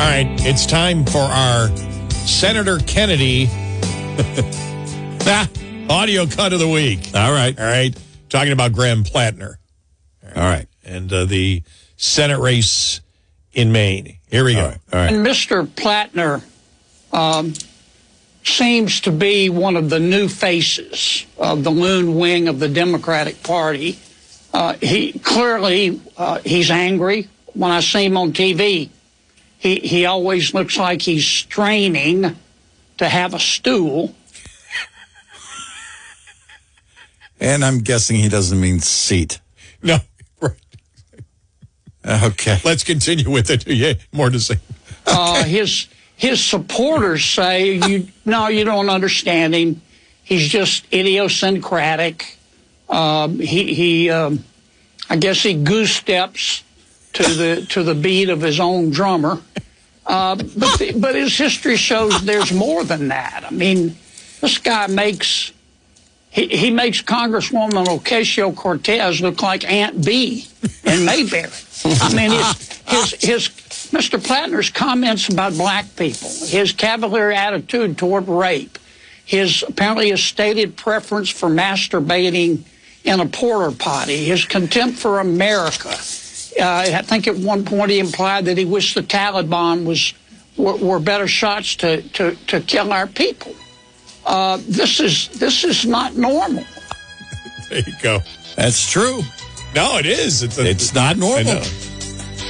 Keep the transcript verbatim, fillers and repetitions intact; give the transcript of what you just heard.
right, it's time for our Senator Kennedy audio cut of the week. All right. All right. Talking about Graham Plattner. All right. And uh, the Senate race in Maine. Here we go. All right. All right. And Mister Plattner um, seems to be one of the new faces of the loon wing of the Democratic Party. Uh, he clearly, uh, he's angry. When I see him on T V, he, he always looks like he's straining to have a stool. And I'm guessing he doesn't mean seat. No. Right. Okay. Let's continue with it. Yeah, more to say. Uh, his his supporters say, "You no, you don't understand him. He's just idiosyncratic. Um, he he, um, I guess he goose steps to the to the beat of his own drummer. Uh, but the, but his history shows there's more than that. I mean, this guy makes." He, he makes Congresswoman Ocasio-Cortez look like Aunt Bee in Mayberry. I mean, his, his, his, Mister Plattner's comments about black people, his cavalier attitude toward rape, his apparently his stated preference for masturbating in a porta potty, his contempt for America. Uh, I think at one point he implied that he wished the Taliban was were, were better shots to, to, to kill our people. Uh, this is this is not normal. There you go. That's true. No, it is. It's, a, It's not normal. I know.